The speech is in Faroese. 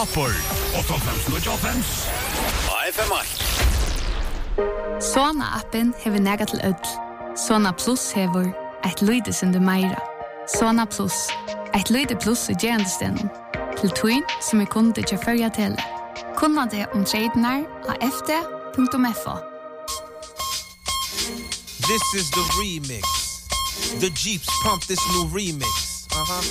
Toppor. 8.5. FM8. Sona-appen hever nega til ødel. Sona Plus hever et lydesindu meira. Sona Plus. Et lyde plus i gerandestenen. Til twin som kunde til førja til. Kunna det tradenar av ft.fo. This is the remix. The Jeeps pump this new remix.